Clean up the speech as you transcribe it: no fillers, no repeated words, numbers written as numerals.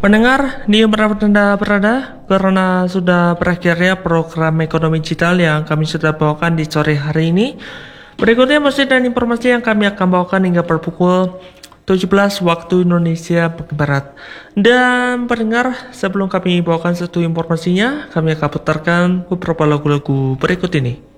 Pendengar, dimanapun Anda berada, karena sudah berakhirnya program ekonomi digital yang kami sudah bawakan di sore hari ini. Berikutnya musik dan informasi yang kami akan bawakan hingga pukul 17 waktu Indonesia Barat. Dan pendengar, sebelum kami bawakan satu informasinya, kami akan putarkan beberapa lagu-lagu berikut ini.